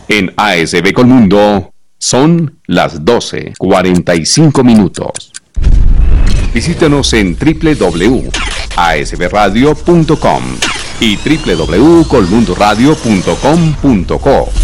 En ASB Colmundo son las 12:45. Visítenos en www.asbradio.com y www.colmundoradio.com.co.